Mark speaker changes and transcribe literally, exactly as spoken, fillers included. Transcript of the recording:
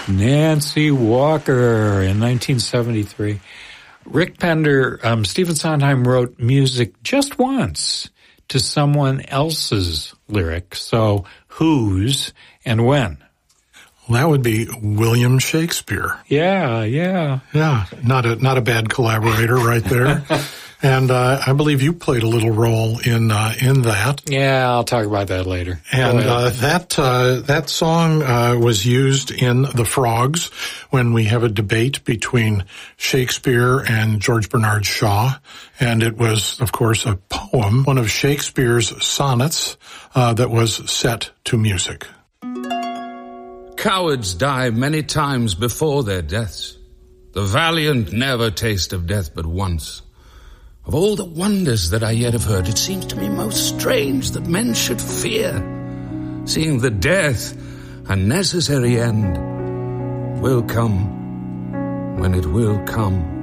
Speaker 1: Nancy Walker in nineteen seventy-three. Rick Pender, um, Stephen Sondheim wrote music just once to someone else's lyric. So whose and when?
Speaker 2: Well, that would be William Shakespeare.
Speaker 1: Yeah, yeah.
Speaker 2: Yeah, not a not a bad collaborator right there. And uh, I believe you played a little role in uh, in that.
Speaker 1: Yeah, I'll talk about that later.
Speaker 2: And uh, that uh, that song uh, was used in The Frogs when we have a debate between Shakespeare and George Bernard Shaw. And it was, of course, a poem, one of Shakespeare's sonnets uh, that was set to music.
Speaker 3: Cowards die many times before their deaths. The valiant never taste of death but once. Of all the wonders that I yet have heard, it seems to me most strange that men should fear, seeing that death, a necessary end, will come when it will come.